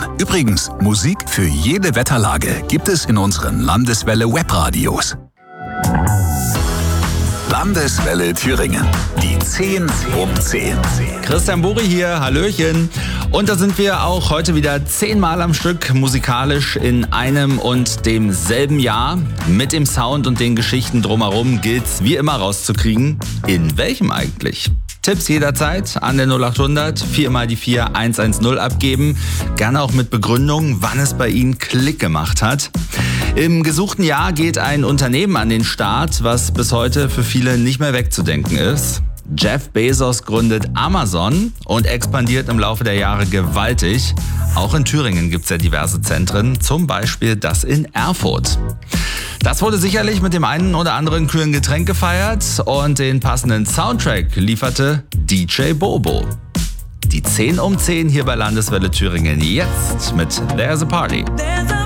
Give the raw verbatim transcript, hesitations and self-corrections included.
Übrigens, Musik für jede Wetterlage gibt es in unseren Landeswelle Webradios. Landeswelle Thüringen. Die zehn um zehn. Christian Buri hier, hallöchen. Und da sind wir auch heute wieder zehnmal am Stück musikalisch in einem und demselben Jahr. Mit dem Sound und den Geschichten drumherum gilt's wie immer rauszukriegen. In welchem eigentlich? Tipps jederzeit an der null acht hundert, vier mal die vier eins eins null abgeben. Gerne auch mit Begründung, wann es bei Ihnen Klick gemacht hat. Im gesuchten Jahr geht ein Unternehmen an den Start, was bis heute für viele nicht mehr wegzudenken ist. Jeff Bezos gründet Amazon und expandiert im Laufe der Jahre gewaltig. Auch in Thüringen gibt es ja diverse Zentren, zum Beispiel das in Erfurt. Das wurde sicherlich mit dem einen oder anderen kühlen Getränk gefeiert und den passenden Soundtrack lieferte D J Bobo. Die zehn um zehn hier bei Landeswelle Thüringen jetzt mit There's a Party. There's a